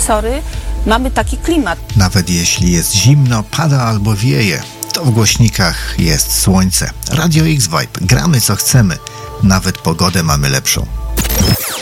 sorry, mamy taki klimat. Nawet jeśli jest zimno, pada albo wieje, to w głośnikach jest słońce. Radio X Vibe. Gramy co chcemy. Nawet pogodę mamy lepszą.